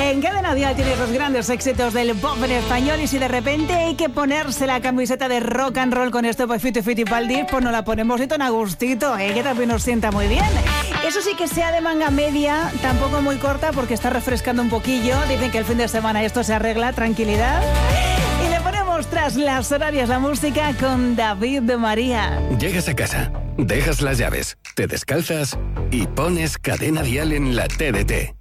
En Cadena Dial tienes los grandes éxitos del pop en español, y si de repente hay que ponerse la camiseta de rock and roll con esto pues Fito Fitipaldi, pues nos la ponemos y tan a gustito, que también nos sienta muy bien. Eso sí, que sea de manga media, tampoco muy corta porque está refrescando un poquillo. Dicen que el fin de semana esto se arregla, tranquilidad. Y le ponemos tras las horarias la música con David de María. Llegas a casa, dejas las llaves, te descalzas y pones Cadena Dial en la TDT.